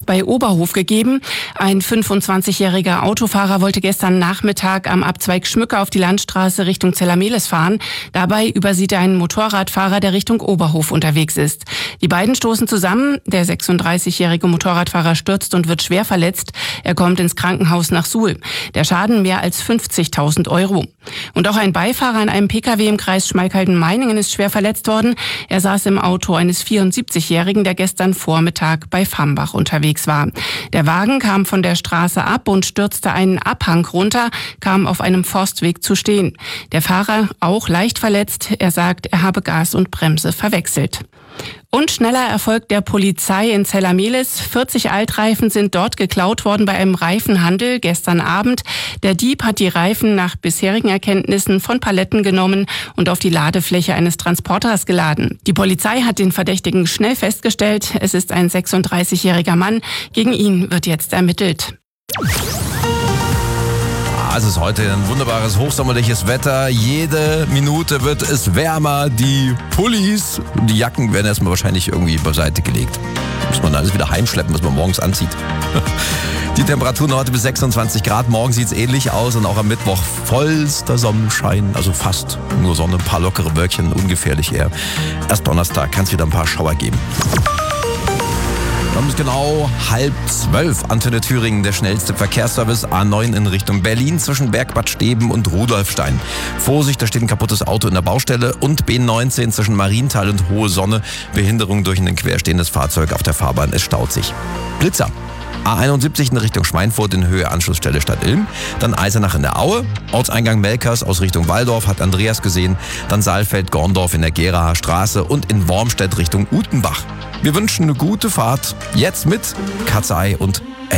bei Oberhof gegeben. Ein 25-jähriger Autofahrer wollte gestern Nachmittag am Abzweig Schmücke auf die Landstraße Richtung Zellermeles fahren. Dabei übersieht er einen Motorradfahrer, der Richtung Oberhof unterwegs ist. Die beiden stoßen zusammen. Der 36-jährige Motorradfahrer stürzt und wird schwer verletzt. Er kommt ins Krankenhaus nach Suhl. Der Schaden mehr als 50.000 Euro. Und auch ein Beifahrer in einem Pkw im Kreis Schmalkalden-Meiningen ist schwer verletzt worden. Er saß im Auto eines 74-jährigen, der gestern Vormittag bei Fambach unterwegs war. Der Wagen kam von der Straße ab und stürzte einen Abhang runter, kam auf einem Forstweg zu stehen. Der Fahrer auch leicht verletzt. Er sagt, er habe Gas und Bremse verwechselt. Und schneller Erfolg der Polizei in Zellermeles. 40 Altreifen sind dort geklaut worden bei einem Reifenhandel gestern Abend. Der Dieb hat die Reifen nach bisherigen Erkenntnissen von Paletten genommen und auf die Ladefläche eines Transporters geladen. Die Polizei hat den Verdächtigen schnell festgestellt. Es ist ein 36-jähriger Mann. Gegen ihn wird jetzt ermittelt. Es ist heute ein wunderbares, hochsommerliches Wetter. Jede Minute wird es wärmer. Die Pullis, die Jacken werden erstmal wahrscheinlich irgendwie beiseite gelegt. Muss man alles wieder heimschleppen, was man morgens anzieht. Die Temperaturen heute bis 26 Grad. Morgen sieht es ähnlich aus und auch am Mittwoch vollster Sonnenschein. Also fast nur Sonne, ein paar lockere Wölkchen, ungefährlich eher. Erst Donnerstag kann es wieder ein paar Schauer geben. Dann ist genau 11:30. Antenne Thüringen, der schnellste Verkehrsservice. A9 in Richtung Berlin zwischen Bergbad Steben und Rudolfstein. Vorsicht, da steht ein kaputtes Auto in der Baustelle. Und B19 zwischen Marienthal und Hohe Sonne. Behinderung durch ein querstehendes Fahrzeug auf der Fahrbahn. Es staut sich. Blitzer. A71 in Richtung Schweinfurt in Höhe Anschlussstelle Stadt Ilm. Dann Eisenach in der Aue. Ortseingang Melkers aus Richtung Walldorf hat Andreas gesehen. Dann Saalfeld-Gorndorf in der Geraer Straße und in Wormstedt Richtung Utenbach. Wir wünschen eine gute Fahrt. Jetzt mit Katzei und